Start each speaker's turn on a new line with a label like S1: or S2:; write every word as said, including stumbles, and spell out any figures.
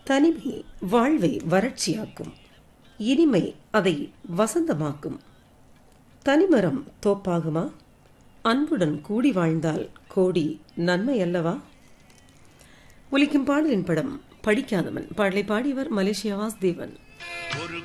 S1: தனிமை வாழ்வை வறட்சியாக்கும், இனிமை அதை வசந்தமாக்கும். தனிமரம் தோப்பாகுமா? அன்புடன் கூடி வாழ்ந்தால் கோடி நன்மை அல்லவா? ஒலிக்கும் பாடலின் படம் படிக்காதவன். பாடலை பாடியவர் மலேசியா வாசுதேவன்.